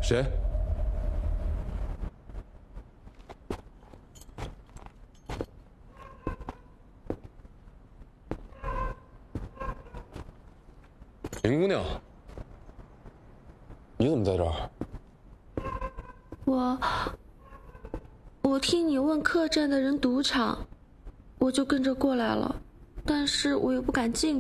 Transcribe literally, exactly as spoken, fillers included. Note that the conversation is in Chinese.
谁？林姑娘，你怎么在这儿？ 我我听你问客栈的人赌场，我就跟着过来了，但是我又不敢进